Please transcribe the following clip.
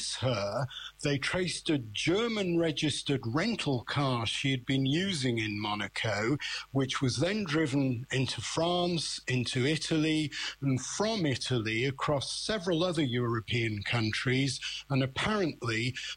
trace her, they traced a German-registered rental car she had been using in Monaco, which was then driven into France, into Italy, and from Italy across several other European countries, and apparently